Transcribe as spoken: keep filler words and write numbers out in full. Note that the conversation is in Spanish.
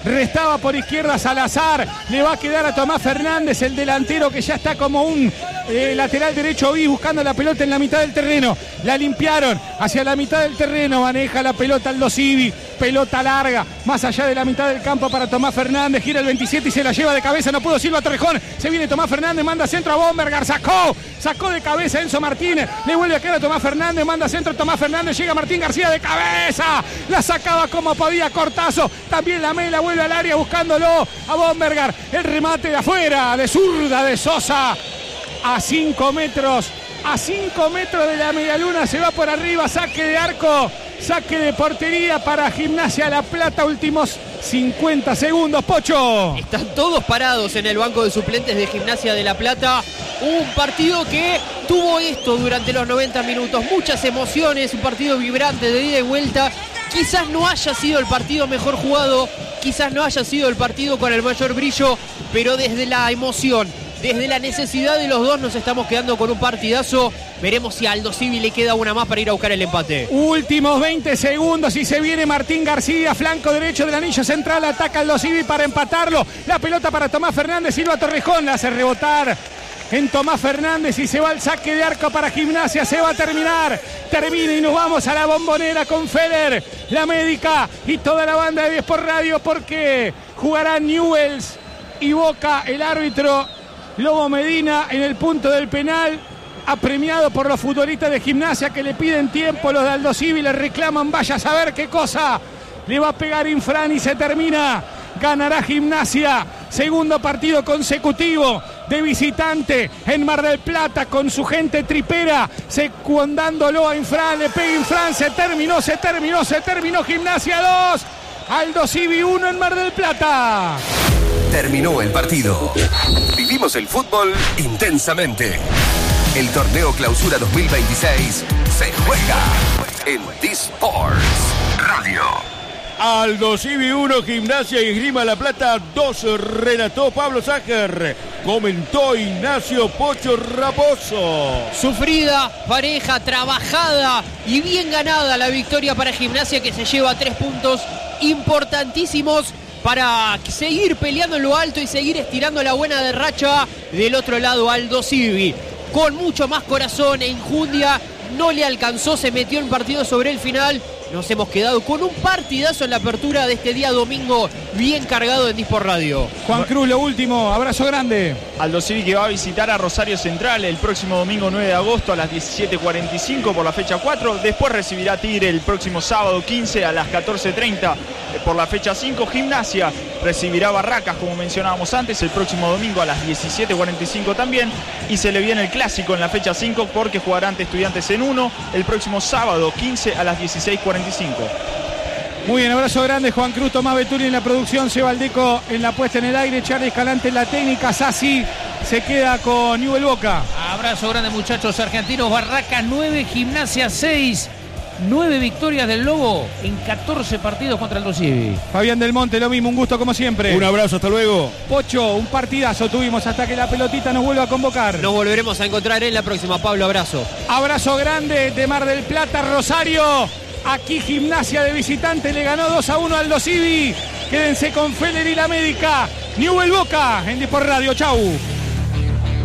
Restaba por izquierda Salazar. Le va a quedar a Tomás Fernández, el delantero que ya está como un eh, lateral derecho bis, buscando la pelota en la mitad del terreno. La limpiaron hacia la mitad del terreno. Maneja la pelota Aldo Civi. Pelota larga, más allá de la mitad del campo para Tomás Fernández. Gira el veintisiete y se la lleva de cabeza. No pudo Silva Torrejón. Se viene Tomás Fernández, manda centro a Bombergar. Sacó, sacó de cabeza Enzo Martínez. Le vuelve a quedar a Tomás Fernández. Manda centro Tomás Fernández. Llega Martín García de cabeza. La sacaba como podía Cortazo. También la Mela vuelve al área buscándolo a Bombergar. El remate de afuera, de zurda de Sosa. A cinco metros. A cinco metros de la medialuna. Se va por arriba. Saque de arco. Saque de portería para Gimnasia La Plata. Últimos cincuenta segundos, Pocho. Están todos parados en el banco de suplentes de Gimnasia de La Plata. Un partido que tuvo esto durante los noventa minutos. Muchas emociones, un partido vibrante de ida y vuelta. Quizás no haya sido el partido mejor jugado, quizás no haya sido el partido con el mayor brillo, pero desde la emoción, desde la necesidad de los dos nos estamos quedando con un partidazo. Veremos si a Aldo Civi le queda una más para ir a buscar el empate. Últimos veinte segundos y se viene Martín García, flanco derecho del anillo central, ataca Aldo Civi para empatarlo. La pelota para Tomás Fernández, Silva Torrejón la hace rebotar en Tomás Fernández y se va al saque de arco para Gimnasia. Se va a terminar, termina y nos vamos a la Bombonera con Feller, la médica y toda la banda de diez por radio, porque jugarán Newell's y Boca. El árbitro Lobo Medina en el punto del penal, apremiado por los futbolistas de Gimnasia que le piden tiempo. Los de Aldo Civi le reclaman, vaya a saber qué cosa le va a pegar Infran y se termina. Ganará Gimnasia, segundo partido consecutivo de visitante en Mar del Plata con su gente tripera, secundándolo a Infran. Le pega Infran, se terminó, se terminó, se terminó. Gimnasia dos, Aldo Civi uno en Mar del Plata. Terminó el partido. Vivimos el fútbol intensamente. El torneo Clausura dos mil veintiséis se juega en D-Sports Radio. Aldo Civi uno, Gimnasia y Esgrima La Plata dos. Relató Pablo Sácher, comentó Ignacio Pocho Raposo. Sufrida, pareja, trabajada y bien ganada la victoria para Gimnasia, que se lleva tres puntos importantísimos para seguir peleando en lo alto y seguir estirando la buena de racha. Del otro lado, Aldo Civi, con mucho más corazón e injundia, no le alcanzó, se metió en partido sobre el final. Nos hemos quedado con un partidazo en la apertura de este día domingo, bien cargado en D-Sport Radio. Juan Cruz, lo último, abrazo grande. Aldo Civi, que va a visitar a Rosario Central el próximo domingo nueve de agosto a las diecisiete cuarenta y cinco por la fecha cuatro. Después recibirá Tigre el próximo sábado quince a las catorce treinta por la fecha cinco. Gimnasia recibirá Barracas, como mencionábamos antes, el próximo domingo a las diecisiete cuarenta y cinco también. Y se le viene el clásico en la fecha cinco, porque jugará ante Estudiantes en uno el próximo sábado quince a las dieciséis cuarenta y cinco. Muy bien, abrazo grande, Juan Cruz. Tomás Beturi en la producción, Seba Aldeco en la puesta en el aire, Charlie Escalante en la técnica. Sassi se queda con Newell's Boca. Abrazo grande, muchachos argentinos. Barracas nueve, Gimnasia seis. nueve victorias del Lobo en catorce partidos contra Aldo Civi. Fabián Del Monte, lo mismo, un gusto como siempre. Un abrazo, hasta luego. Pocho, un partidazo tuvimos hasta que la pelotita nos vuelva a convocar. Nos volveremos a encontrar en la próxima. Pablo, abrazo. Abrazo grande de Mar del Plata, Rosario. Aquí Gimnasia de visitante le ganó dos a uno a Aldo Civi. Quédense con Feller y la médica. Newell's Boca en D-Sport Radio. Chau.